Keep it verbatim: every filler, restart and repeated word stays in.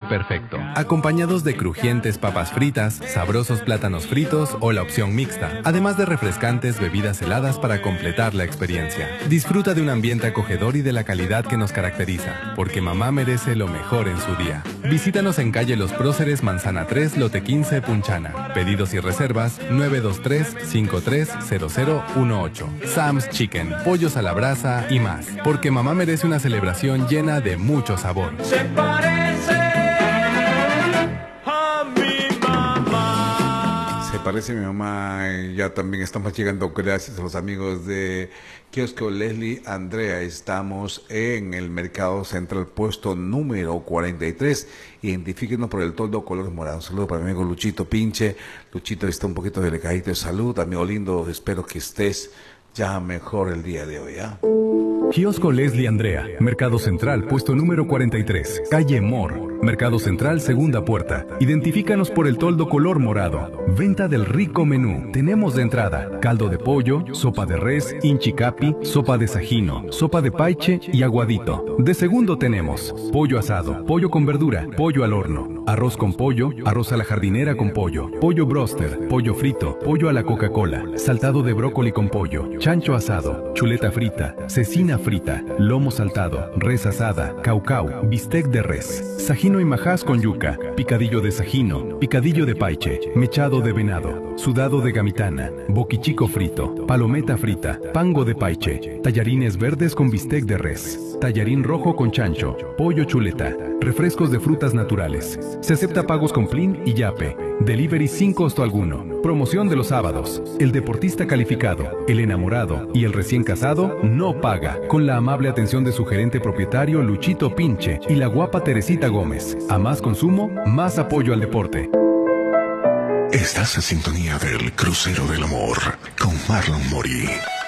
perfecto, acompañados de crujientes papas fritas, sabrosos plátanos fritos o la opción mixta, además de refrescantes bebidas heladas para completar la experiencia. Disfruta de un ambiente acogedor y de la calidad que nos caracteriza, porque mamá merece lo mejor en su día. Visítanos en calle Los Próceres, Manzana tres, lote quince, Punchana. Pedidos y reservas nueve dos tres, cinco tres cero cero uno ocho. Sam's Chicken, pollos a la brasa y más, porque mamá merece una celebración llena de mucho sabor. Se parece a mi mamá. Se parece a mi mamá. Ya también estamos llegando gracias a los amigos de Kiosco Leslie Andrea. Estamos en el Mercado Central, puesto número cuarenta y tres. Identifíquenos por el toldo color morado. Un saludo para mi amigo Luchito Pinche. Luchito está un poquito delicadito de salud. Amigo lindo, espero que estés ya mejor el día de hoy, ¿ah? Kiosco Leslie Andrea, Mercado Central, puesto número cuarenta y tres, calle Mor, Mercado Central, segunda puerta. Identifícanos por el toldo color morado. Venta del rico menú. Tenemos de entrada caldo de pollo, sopa de res, inchicapi, sopa de sajino, sopa de paiche y aguadito. De segundo tenemos pollo asado, pollo con verdura, pollo al horno, arroz con pollo, arroz a la jardinera con pollo, pollo broster, pollo frito, pollo a la Coca-Cola, saltado de brócoli con pollo, chancho asado, chuleta frita, cecina frita, lomo saltado, res asada, caucau, bistec de res, sajino y majás con yuca, picadillo de sajino, picadillo de paiche, mechado de venado, sudado de gamitana, boquichico frito, palometa frita, pango de paiche, tallarines verdes con bistec de res, tallarín rojo con chancho, pollo chuleta, refrescos de frutas naturales. Se acepta pagos con Plin y Yape. Delivery sin costo alguno. Promoción de los sábados. El deportista calificado, el enamorado y el recién casado no paga. Con la amable atención de su gerente propietario Luchito Pinche y la guapa Teresita Gómez. A más consumo, más apoyo al deporte. Estás en sintonía del Crucero del Amor con Marlon Morí.